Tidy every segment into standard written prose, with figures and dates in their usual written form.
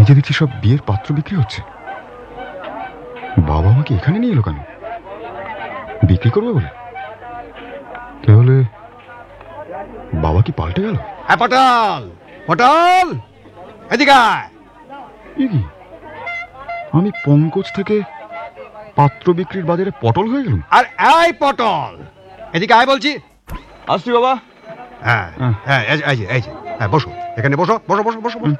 যে দেখছি সব বিয়ের পাত্র বিক্রি হচ্ছে। বাবা আমাকে এখানে নিয়ে এলো কেন? বিক্রি করবে বলে? তাহলে বাবা কি পাল্টে গেল? হ্যাঁ পটল, পটল এদিকে আয়। কি আমি পঙ্কজ থেকে পাত্র বিক্রির বাজারে পটল হয়ে গেলাম? আর এই পটল এদিকে আয় বলছি। আসছি বাবা। হ্যাঁ হ্যাঁ এই যে হ্যাঁ বসো, এখানে বসো বসো বসো বসো বসো।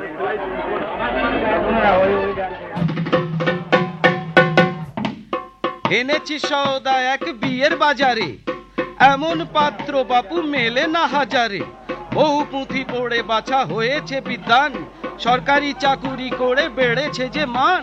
এনেছি সওদা এক বিয়ের বাজারে, এমন পাত্র বাপু মেলে না হাজারে। বহু পুঁথি পড়ে বাছা হয়েছে বিদ্বান, সরকারি চাকুরি করে বেড়েছে যে মান।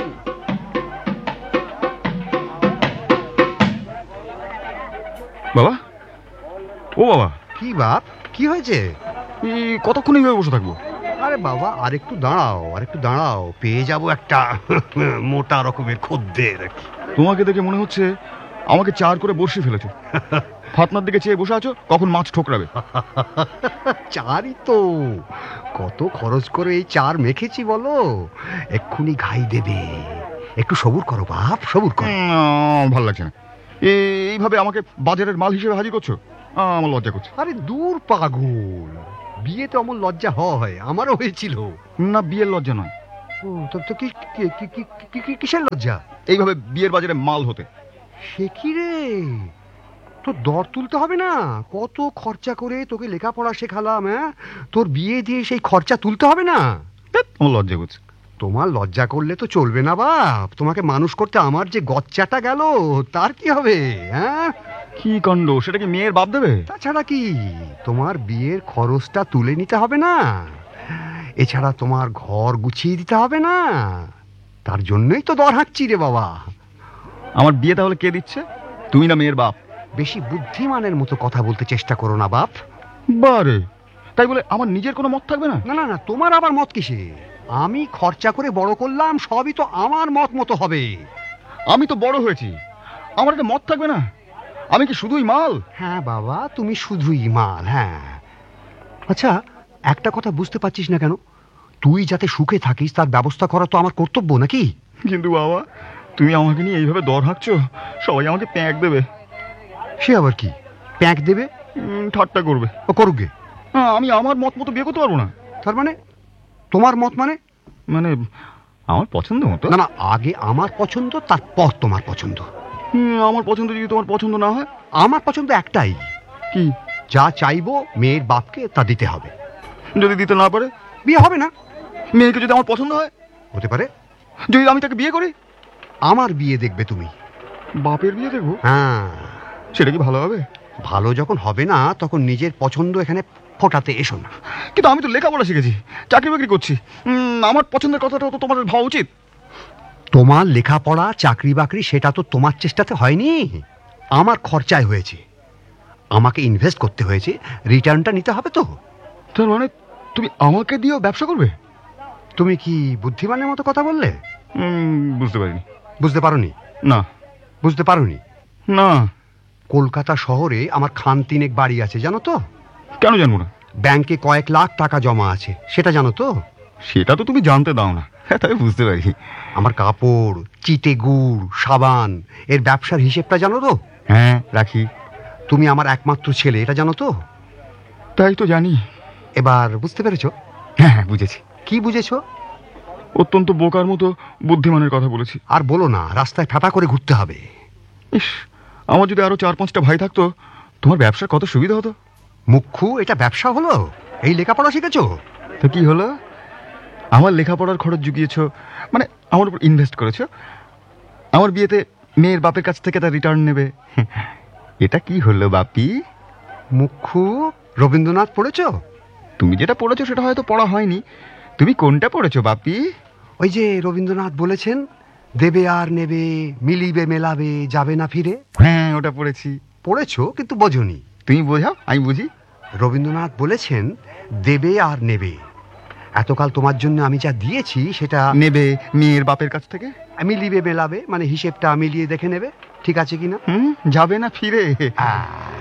বাবা, ও বাবা। কি বাপ, কি হয়েছে? কতক্ষণ এইভাবে বসে থাকবো? আরে বাবা আরেকটু দাঁড়াও, পেয়ে যাবো একটা মোটা রকমের খদ্দের। তোমাকে দেখে মনে হচ্ছে আমাকে চার করে বসে ফেলেছো। ফাতনার দিকে চেয়ে বসে আছো, কখন মাছ ঠোকরাবে। চারই তো, কত খরচ করে এই চার মেখেছি বলো, এক্ষুনি ঘাই দেবে। একটু সবুর করো বাপ, সবুর করো। ভালো লাগছে না এইভাবে আমাকে বাজারের মাল হিসেবে হাজির করছো। আমার লজ্জা করছে। আরে দূর পাগল, বিয়েতে অমন লজ্জা হয়, আমারও হয়েছিল। না, বিয়ের লজ্জা নয়। ও তো কিসের লজ্জা? এইভাবে বিয়ের বাজারে মাল হতে। সে কি রে, তো দর তুলতে হবে না? কত খরচা করে তোকে লেখাপড়া শেখালাম, হ্যাঁ, তোর বিয়ে দিয়ে সেই খরচা তুলতে হবে না? আমার লজ্জা করছে। তোমার লজ্জা করলে তো চলবে না বাপ। তোমাকে মানুষ করতে আমার যে গচ্চাটা গেল, তার কি হবে? হ্যাঁ, কি কাণ্ড, সেটা কি মেয়ের বাপ দেবে? তাছাড়া কি, তোমার বিয়ের খরচটা তুলে নিতে হবে না? এছাড়া তোমার ঘর গুছিয়ে দিতে হবে না? তার জন্যই তো দর হাঁকছি রে বাবা। আমার বিয়ে তাহলে কে দিচ্ছে, তুমি না মেয়ের বাপ? বেশি বুদ্ধিমানের মতো কথা বলতে চেষ্টা করো না বাপ। বারে, তাই বলে আমার নিজের কোনো মত থাকবে না? না না না, তোমার আবার মত কিসে? আমি খরচা করে বড় করলাম, সবই তো আমার মত মতো হবে। আমি তো বড় হয়েছি, আমার একটা মত থাকবে না? আমি কি শুধুই মাল? হ্যাঁ বাবা, তুমি শুধুই মাল। হ্যাঁ, আচ্ছা একটা কথা বুঝতে পারছিস না কেন? তুই যাতে সুখে থাকিস তার ব্যবস্থা করা তো আমার কর্তব্য নাকি? কিন্তু বাবা, তুমি আমাকে নিয়ে এইভাবে দর হাঁকছো, সবাই আমাকে প্যাঁক দেবে। সে আবার কি প্যাঁক দেবে? ঠাট্টা করবে। ও করুগে। আমি আমার মত মতো বিয়ে করতে পারবো না। তার মানে তোমার মত মানে? মানে আমার পছন্দ মতো। না না, আগে আমার পছন্দ, তারপর তোমার পছন্দ। আমার পছন্দ যদি তোমার পছন্দ না হয়? আমার পছন্দ একটাই। কি? যা চাইবো মেয়ের বাপকে তা দিতে হবে। যদি দিতে না পারে? বিয়ে হবে না। মেয়েকে যদি আমার পছন্দ হয়? হতে পারে। যদি আমি তাকে বিয়ে করি? আমার বিয়ে দেখবে তুমি। বাপের বিয়ে দেখবো? হ্যাঁ। সেটা কি ভালো হবে? ভালো যখন হবে না, তখন নিজের পছন্দ এখানে ফোটাতে এসো না। কিন্তু আমি তো লেখাপড়া শিখেছি, চাকরি বাকরি করছি, আমার পছন্দের কথাটা তো তোমাদের ভাবা উচিত। তোমার লেখাপড়া চাকরি বাকরি সেটা তো তোমার চেষ্টাতে হয়নি, আমার খরচায় হয়েছে। আমাকে ইনভেস্ট করতে হয়েছে, রিটার্নটা নিতে হবে তো। তার মানে তুমি আমাকে দিয়েও ব্যবসা করবে? তুমি কি বুদ্ধিমানের মতো কথা বললে? বুঝতে পারিনি। বুঝতে পারোনি? না। বুঝতে পারোনি? না। কলকাতা শহরে আমার খান তিনেক বাড়ি আছে, জানো তো? কেন জানবো না? ব্যাংকে কয়েক লাখ টাকা জমা আছে, সেটা জানো তো? সেটা তো তুমি জানতে দাও না। হ্যাঁ, তাই বুঝতে পারি। আমার কাপড়, চিটে গুড়, সাবান, এর ব্যবসার হিসেবটা জানো তো? হ্যাঁ, রাখি। তুমি আমার একমাত্র ছেলে, এটা জানো তো? তাই তো জানি। এবার বুঝতে পেরেছো? হ্যাঁ, বুঝেছি। কি বুঝেছো? অত্যন্ত বোকার মতো বুদ্ধিমানের কথা বলেছি। আর বলো না, রাস্তায় ফ্যাপা করে ঘুরতে হবে। ইস, আমার যদি আরো 4-5টা ভাই থাকতো, তোমার ব্যবসার কত সুবিধা হতো। মুখ্যু, এটা ব্যবসা হলো? এই লেখাপড়া শিখেছো? তো কি হলো? আমার লেখাপড়ার খরচ জুগিয়েছো, মানে আমার উপর ইনভেস্ট করেছো। আমার বিয়েতে মেয়ের বাপের কাছ থেকে তার রিটার্ন নেবে। এটা কি হলো বাপি? মুখ্যু, রবীন্দ্রনাথ পড়েছো? তুমি যেটা পড়েছো সেটা হয়তো পড়া হয়নি। তুমি কোনটা পড়েছো বাপি? ওই যে রবীন্দ্রনাথ বলেছেন, দেবে আর নেবে, মিলিবে মেলাবে, যাবে না ফিরে। হ্যাঁ, ওটা পড়েছি। পড়েছো কিন্তু বোঝোনি। তুমি বোঝাও, আমি বুঝি। রবীন্দ্রনাথ বলেছেন, দেবে আর নেবে। এতকাল তোমার জন্য আমি যা দিয়েছি সেটা নেবে মেয়ের বাপের কাছ থেকে। মিলিবে মেলাবে মানে হিসেবটা মিলিয়ে দেখে নেবে ঠিক আছে কিনা। যাবে না ফিরে।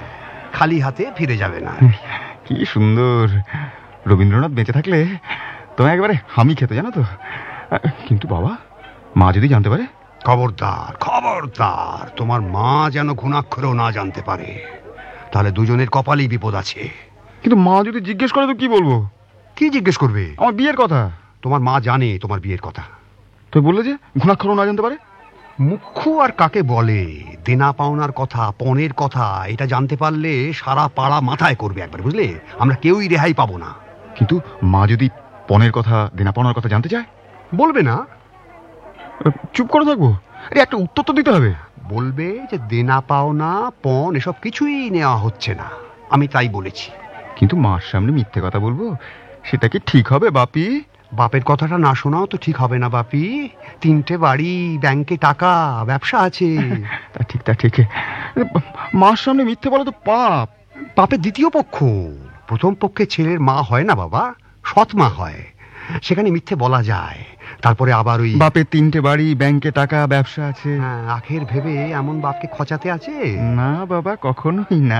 খালি হাতে ফিরে যাবে না। কি সুন্দর! রবীন্দ্রনাথ বেঁচে থাকলে তোমায় একেবারে হামি খেতে, জানো তো। কিন্তু বাবা, মা যদি জানতে পারে? খবরদার খবরদার, তোমার মা যেন ঘুণাক্ষরেও না জানতে পারে, তাহলে দুজনের কপালেই বিপদ আছে। কিন্তু মা যদি জিজ্ঞেস করে তো কি বলবো? কি জিজ্ঞেস করবে? আমার বিয়ের কথা। তোমার মা জানে তোমার বিয়ের কথা। তো বললে যে ঘুণাক্ষরও না জানতে পারে। মুখ্য আর কাকে বলে, দেনা পাওনার কথা, পণের কথা, এটা জানতে পারলে সারা পাড়া মাথায় করবে একবার, বুঝলে? আমরা কেউই রেহাই পাবো না। কিন্তু মা যদি পণের কথা, দেনা পাওনার কথা জানতে চায়? বলবে না? চুপ করে থাকবো? আরে একটা উত্তর তো দিতে হবে। বলবে যে দেনা পাওনা, পণ এসব কিছুই নেওয়া হচ্ছে না, আমি তাই বলেছি। কিন্তু মার সামনে মিথ্যে কথা বলবো, সেটা কি ঠিক হবে বাপি? বাপের কথাটা না শোনাও তো ঠিক হবে না বাপি। 3টে বাড়ি, ব্যাংকে টাকা, ব্যবসা আছে। তা ঠিক। মার সামনে মিথ্যে বলা তো পাপ। বাপের দ্বিতীয় পক্ষ। প্রথম পক্ষে ছেলের মা হয় না বাবা, সৎ মা হয়, সেখানে মিথ্যে বলা যায়। তারপরে আবার ওই বাপের 3টে বাড়ি, ব্যাংকে টাকা, ব্যবসা আছে। আখের ভেবে এমন বাপকে খচাতে আছে? না বাবা, কখনোই না।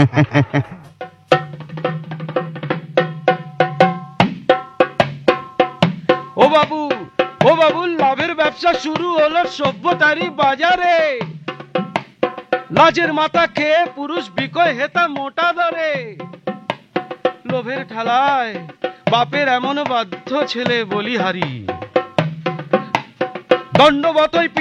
ও বাবু, লাভের ব্যবসা শুরু হলো সভ্যতারই বাজারে। লাজের মাথা খেয়ে পুরুষ বিকয় হেতা মোটা দরে। লোভের ঠেলায় বাপের এমন বাধ্য ছেলে বলিহারি, দণ্ডবতই